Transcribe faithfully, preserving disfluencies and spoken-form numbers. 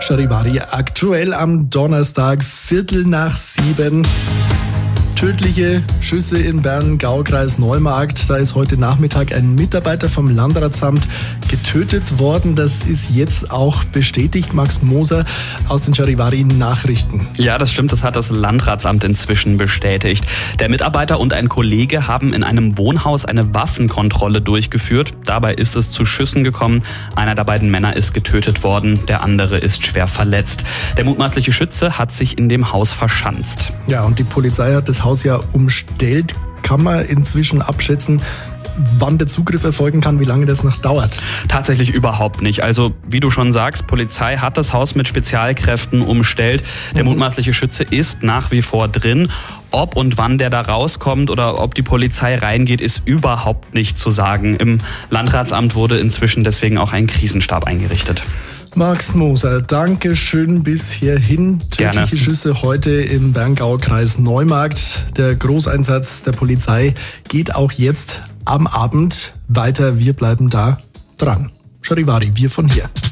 Charivari, aktuell am Donnerstag, Viertel nach sieben. Tödliche Schüsse in Bern-Gaukreis Neumarkt. Da ist heute Nachmittag ein Mitarbeiter vom Landratsamt getötet worden. Das ist jetzt auch bestätigt. Max Moser aus den Charivari-Nachrichten. Ja, das stimmt. Das hat das Landratsamt inzwischen bestätigt. Der Mitarbeiter und ein Kollege haben in einem Wohnhaus eine Waffenkontrolle durchgeführt. Dabei ist es zu Schüssen gekommen. Einer der beiden Männer ist getötet worden. Der andere ist schwer verletzt. Der mutmaßliche Schütze hat sich in dem Haus verschanzt. Ja, und die Polizei hat das Haus ja umstellt. Kann man inzwischen abschätzen, wann der Zugriff erfolgen kann, wie lange das noch dauert? Tatsächlich überhaupt nicht. Also wie du schon sagst, Polizei hat das Haus mit Spezialkräften umstellt. Der mhm. mutmaßliche Schütze ist nach wie vor drin. Ob und wann der da rauskommt oder ob die Polizei reingeht, ist überhaupt nicht zu sagen. Im Landratsamt wurde inzwischen deswegen auch ein Krisenstab eingerichtet. Max Moser, danke schön bis hierhin. Tödliche Gerne. Schüsse heute im Bern-Gaukreis Neumarkt. Der Großeinsatz der Polizei geht auch jetzt am Abend weiter. Wir bleiben da dran. Charivari, wir von hier.